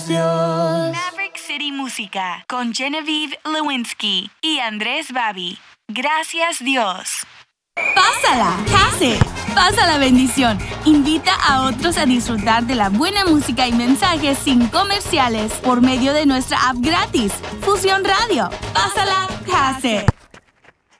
Dios. Maverick City Música con Genevieve Lewinsky y Andrés Babi. Gracias Dios. Pásala, Case. Pasa la bendición. Invita a otros a disfrutar de la buena música y mensajes sin comerciales por medio de nuestra app gratis, Fusión Radio. Pásala, Case.